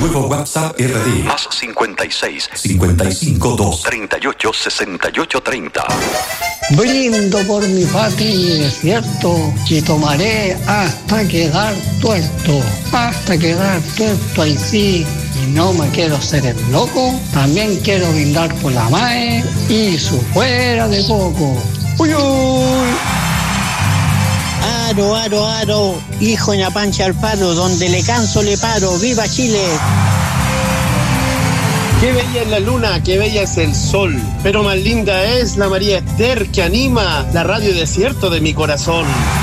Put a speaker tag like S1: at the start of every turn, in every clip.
S1: Nuevo WhatsApp RD.
S2: Más 56
S1: 552
S2: 38 68 30.
S3: Brindo por mi patria y desierto, y tomaré hasta quedar tuerto, ahí sí. Y no me quiero ser el loco, también quiero brindar por la MAE y su fuera de poco. ¡Uy, uy!
S4: Aro, hijo de la pancha al paro, donde le canso le paro, ¡viva Chile!
S5: Qué bella es la luna, qué bella es el sol, pero más linda es la María Esther que anima la radio desierto de mi corazón.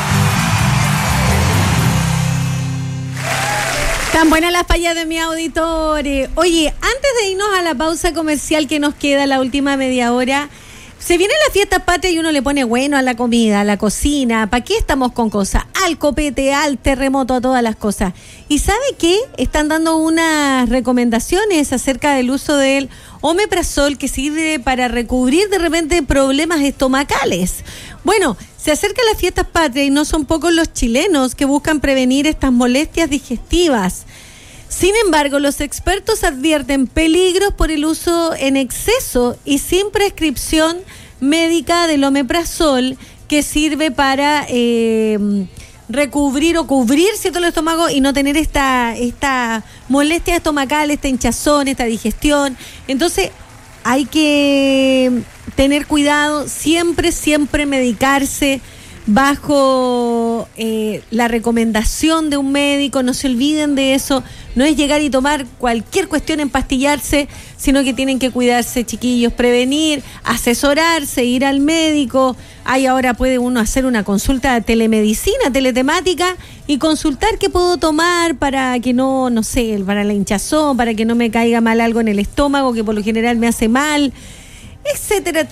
S6: Tan buenas las fallas de mi auditores. Oye, antes de irnos a la pausa comercial que nos queda, la última media hora, se viene la fiesta patria y uno le pone bueno a la comida, a la cocina. ¿Para qué estamos con cosas? Al copete, al terremoto, a todas las cosas. ¿Y sabe qué? Están dando unas recomendaciones acerca del uso del omeprazol, que sirve para recubrir de repente problemas estomacales. Bueno, se acercan las fiestas patrias y no son pocos los chilenos que buscan prevenir estas molestias digestivas. Sin embargo, los expertos advierten peligros por el uso en exceso y sin prescripción médica del omeprazol, que sirve para recubrir o cubrir cierto el estómago y no tener esta molestia estomacal, esta hinchazón, esta digestión. Entonces, hay que tener cuidado, siempre medicarse bajo la recomendación de un médico. No se olviden de eso. No es llegar y tomar cualquier cuestión, empastillarse, sino que tienen que cuidarse, chiquillos, prevenir, asesorarse, ir al médico. Ahora puede uno hacer una consulta de telemedicina, teletemática, y consultar qué puedo tomar para que no sé, para la hinchazón, para que no me caiga mal algo en el estómago, que por lo general me hace mal, etcétera.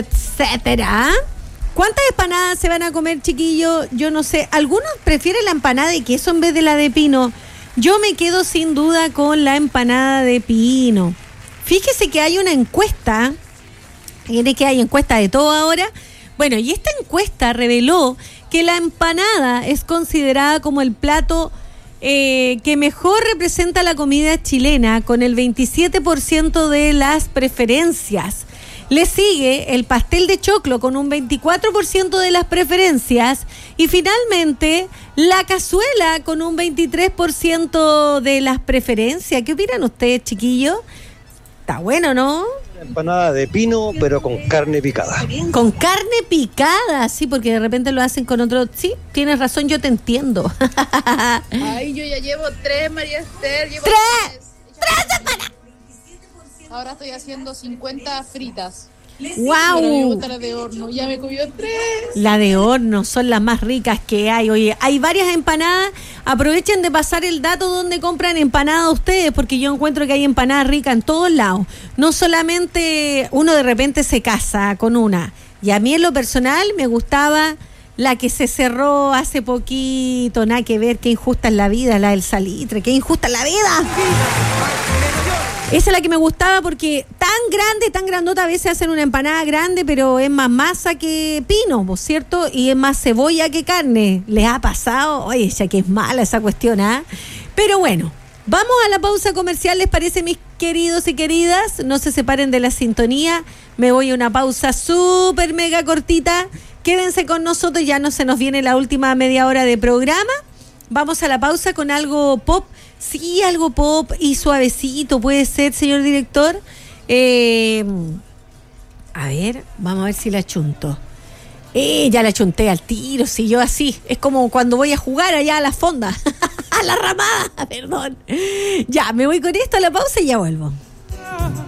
S6: ¿Cuántas empanadas se van a comer, chiquillos? Yo no sé. Algunos prefieren la empanada de queso en vez de la de pino. Yo me quedo sin duda con la empanada de pino. Fíjese que hay una encuesta, que hay encuesta de todo ahora. Bueno, y esta encuesta reveló que la empanada es considerada como el plato que mejor representa la comida chilena, con el 27% de las preferencias. Le sigue el pastel de choclo con un 24% de las preferencias, y finalmente la cazuela con un 23% de las preferencias. ¿Qué opinan ustedes, chiquillos? Está bueno, ¿no?
S7: Empanada de pino, pero con carne picada.
S6: Con carne picada, sí, porque de repente lo hacen con otro. Sí, tienes razón, yo te entiendo.
S8: Ay, yo ya llevo 3, María Esther.
S6: ¡Tres empanadas!
S8: Ahora estoy haciendo 50 fritas.
S6: ¡Wow!
S8: Pero me gusta la de horno, ya me comió 3.
S6: La de horno son las más ricas que hay. Oye, hay varias empanadas. Aprovechen de pasar el dato donde compran empanadas ustedes, porque yo encuentro que hay empanadas ricas en todos lados. No solamente uno de repente se casa con una. Y a mí en lo personal me gustaba la que se cerró hace poquito. Nada que ver, qué injusta es la vida, la del salitre, qué injusta es la vida. Esa es la que me gustaba, porque tan grande, tan grandota, a veces hacen una empanada grande, pero es más masa que pino, ¿no es cierto? Y es más cebolla que carne. ¿Les ha pasado? Oye, ya que es mala esa cuestión, ¿ah? Pero bueno, vamos a la pausa comercial, ¿les parece, mis queridos y queridas? No se separen de la sintonía. Me voy a una pausa súper mega cortita. Quédense con nosotros, ya no se nos viene la última media hora de programa. Vamos a la pausa con algo pop. Sí, algo pop y suavecito puede ser, señor director. A ver, vamos a ver si la chunto. Ya la chunté al tiro, si yo así. Es como cuando voy a jugar allá a la fonda, a la ramada, perdón. Ya, me voy con esto a la pausa y ya vuelvo.